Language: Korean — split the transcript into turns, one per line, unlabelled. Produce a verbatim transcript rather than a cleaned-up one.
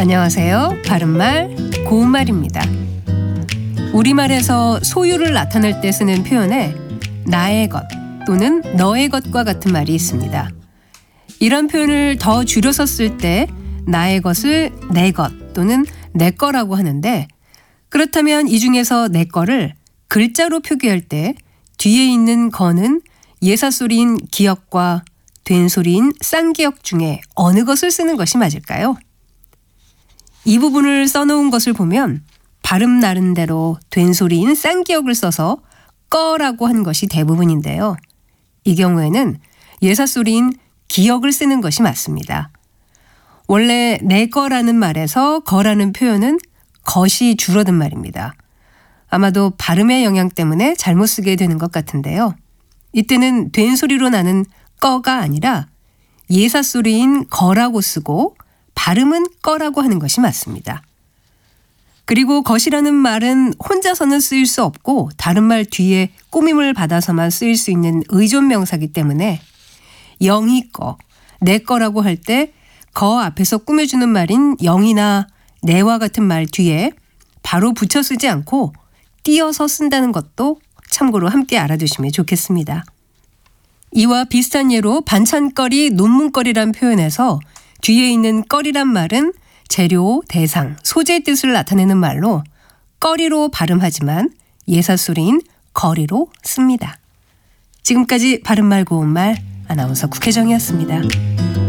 안녕하세요. 바른말, 고운말입니다. 우리말에서 소유를 나타낼 때 쓰는 표현에 나의 것 또는 너의 것과 같은 말이 있습니다. 이런 표현을 더 줄여서 쓸 때 나의 것을 내 것 또는 내 거라고 하는데, 그렇다면 이 중에서 내 거를 글자로 표기할 때 뒤에 있는 거는 예사소리인 기역과 된소리인 쌍기역 중에 어느 것을 쓰는 것이 맞을까요? 이 부분을 써놓은 것을 보면 발음 나름대로 된소리인 쌍기역을 써서 꺼라고 한 것이 대부분인데요. 이 경우에는 예사소리인 기역을 쓰는 것이 맞습니다. 원래 내 거라는 말에서 거라는 표현은 것이 줄어든 말입니다. 아마도 발음의 영향 때문에 잘못 쓰게 되는 것 같은데요. 이때는 된소리로 나는 꺼가 아니라 예사소리인 거라고 쓰고 발음은 꺼라고 하는 것이 맞습니다. 그리고 것이라는 말은 혼자서는 쓰일 수 없고 다른 말 뒤에 꾸밈을 받아서만 쓰일 수 있는 의존명사이기 때문에 영이 거, 내 거라고 할 때 거 앞에서 꾸며주는 말인 영이나 내와 같은 말 뒤에 바로 붙여 쓰지 않고 띄어서 쓴다는 것도 참고로 함께 알아두시면 좋겠습니다. 이와 비슷한 예로 반찬거리, 논문거리란 표현에서 뒤에 있는 거리란 말은 재료, 대상, 소재의 뜻을 나타내는 말로 거리로 발음하지만 예사소리인 거리로 씁니다. 지금까지 바른말 고운말 아나운서 국혜정이었습니다.